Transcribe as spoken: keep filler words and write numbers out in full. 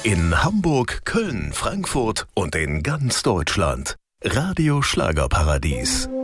In Hamburg, Köln, Frankfurt und in ganz Deutschland. Radio Schlagerparadies.